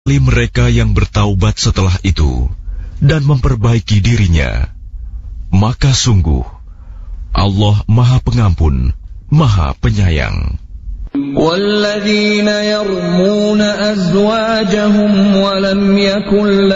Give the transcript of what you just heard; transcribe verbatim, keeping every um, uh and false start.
mereka yang bertaubat setelah itu dan memperbaiki dirinya, maka sungguh Allah Maha Pengampun, Maha Penyayang. وَالَّذِينَ يَرْمُونَ أَزْوَاجَهُمْ وَلَمْ يَكُنْ